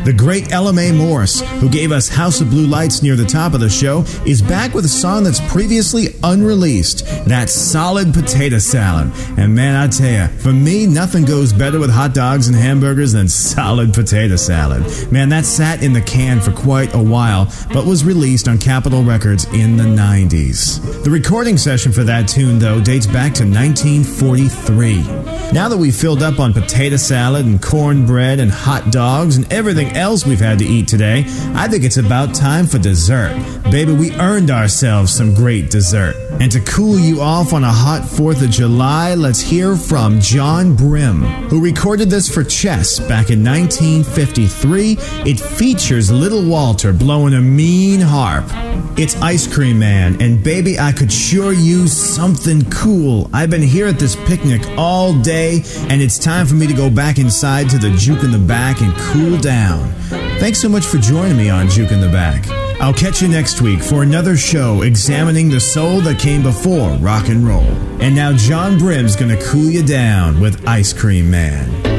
The great Ella-Mae Morse, who gave us House of Blue Lights near the top of the show, is back with a song that's previously unreleased. That's Solid Potato Salad. And man, I tell ya, for me, nothing goes better with hot dogs and hamburgers than solid potato salad. Man, that sat in the can for quite a while, but was released on Capitol Records in the 90s. The recording session for that tune, though, dates back to 1943. Now that we've filled up on potato salad and cornbread and hot dogs and everything else we've had to eat today, I think it's about time for dessert. Baby, we earned ourselves some great dessert. And to cool you off on a hot 4th of July, let's hear from John Brim, who recorded this for Chess back in 1953. It features Little Walter blowing a mean harp. It's Ice Cream Man, and baby, I could sure use something cool. I've been here at this picnic all day, and it's time for me to go back inside to the Juke in the Back and cool down. Thanks so much for joining me on Juke in the Back. I'll catch you next week for another show examining the soul that came before rock and roll. And now John Brim's gonna cool you down with Ice Cream Man.